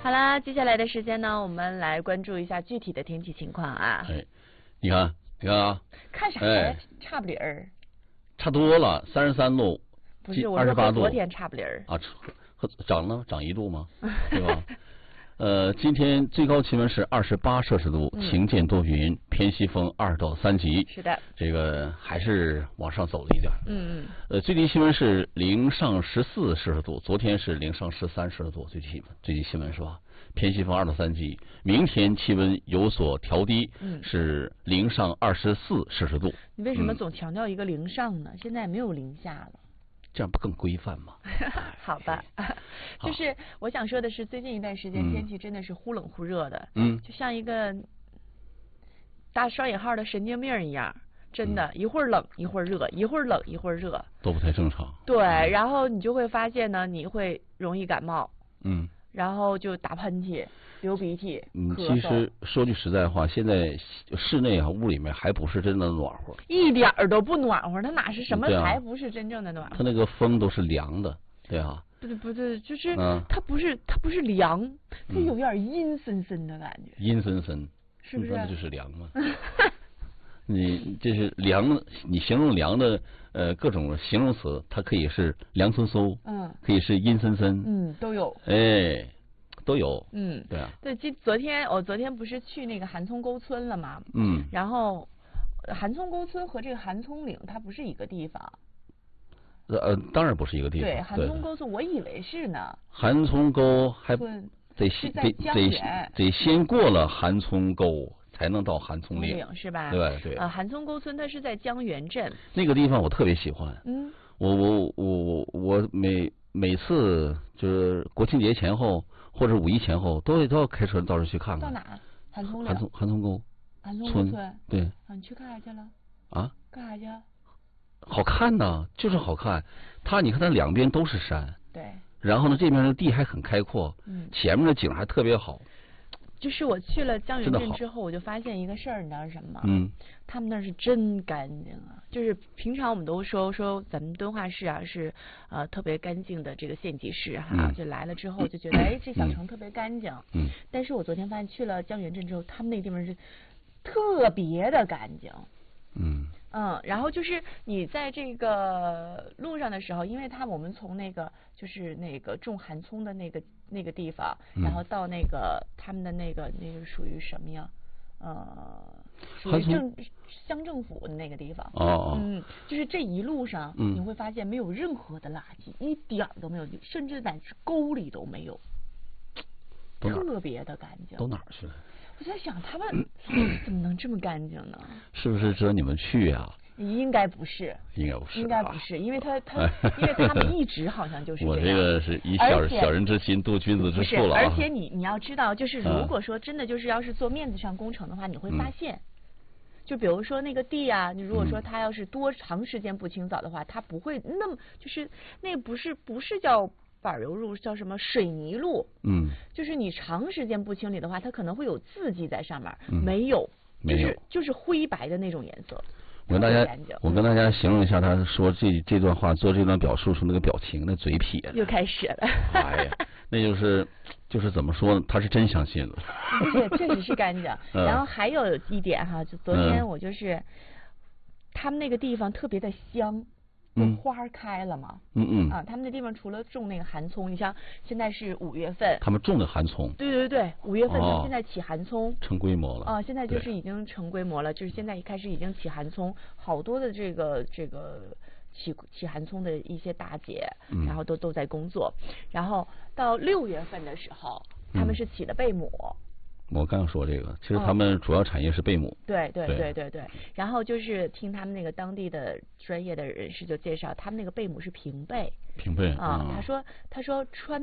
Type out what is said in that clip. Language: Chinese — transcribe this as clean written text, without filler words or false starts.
好啦，接下来的时间呢，我们来关注一下具体的天气情况啊。 哎，你看啊， 看啥呀？差不离儿。 差多了，33度， 不是，我说和昨天差不离儿。 啊，涨1度吗？对吧？今天最高气温是28摄氏度，晴间多云，偏西风2到3级。 是的， 这个还是往上走了一点。最低气温是零上14摄氏度，昨天是零上13摄氏度，最低气温是吧？偏西风2到3级。明天气温有所调低，是零上24摄氏度。 你为什么总强调一个零上呢？现在没有零下了。 这样不更规范吗？ 好吧，就是我想说的是，最近一段时间天气真的是忽冷忽热的，就像一个大双引号的神经病一样，真的，一会儿冷一会儿热，一会儿冷一会儿热， 都不太正常。 对，然后你就会发现呢，你会容易感冒，然后就打喷嚏、流鼻涕、 其实说句实在话，现在室内屋里面还不是真的暖和， 一点儿都不暖和，它哪是什么才不是真正的暖和？ 它那个风都是凉的，对啊。 不对，就是它不是凉，它有点阴森森的感觉。 阴森森， 是不是？ 那就是凉吗？你这是凉，你形容凉的各种形容词，它可以是凉飕飕，可以是阴森森， 都有， 哎，都有，对啊。 对，我昨天不是去那个韩葱沟村了吗？然后韩葱沟村和这个韩葱岭它不是一个地方。 当然不是一个地方。 对，韩葱沟村我以为是呢。 韩葱沟还得先过了韩葱沟。才能到韩葱岭是吧？ 对。 韩葱沟村它是在江原镇。 那个地方我特别喜欢。我每次就是国庆节前后或者5一前后都要开车到这去看看。 到哪？韩葱岭。 韩葱沟。 韩葱沟村。 对。 你去干啥去了？ 啊？ 干啥去？ 好看呐，就是好看。你看它两边都是山。 对。 然后呢，这边的地还很开阔。前面的景还特别好。 就是我去了江原镇之后，我就发现一个事儿，你知道是什么吗？他们那是真干净啊！就是平常我们都说咱们敦化市啊是特别干净的这个县级市哈，就来了之后就觉得这小城特别干净。但是我昨天发现去了江原镇之后，他们那地方是特别的干净。然后就是你在这个路上的时候，因为我们从就是那个种韩葱的那个地方，然后到那个他们的那个属于什么呀？属于乡政府的那个地方。就是这一路上你会发现没有任何的垃圾，一点都没有，甚至在沟里都没有，特别的干净。 都哪儿去了？ 我在想他们怎么能这么干净呢？ 是不是只有你们去呀？ 应该不是，应该不是，因为他们一直好像就是这样。 我这个是以小人之心度君子之腹了。 而且你要知道，就是如果说真的就是要是做面子上工程的话，你会发现，就比如说那个地啊，你如果说它要是多长时间不清扫的话，它不会那么就是那个不是叫柏油路，叫什么水泥路？就是你长时间不清理的话，它可能会有字迹在上面，没有，就是灰白的那种颜色。我跟大家形容一下，他说这段话做这段表述时那个表情，那嘴撇的。 又开始了。 哎呀，那就是怎么说呢？他是真相信了。 不是，确实是干净。然后还有一点哈，就昨天我就是他们那个地方特别的香。花开了嘛？他们那地方除了种那个韩葱，你像现在是5月份， 他们种的韩葱。对 ，5月份他们现在起韩葱， 成规模了。 现在就是已经成规模了，就是现在开始已经起韩葱，好多的这个起韩葱的一些大姐，然后都在工作，然后到6月份的时候，他们是起的贝母。 我刚说这个，其实他们主要产业是贝母。 对。然后就是听他们那个当地的专业的人士就介绍，他们那个贝母是平贝。 平贝啊，他说川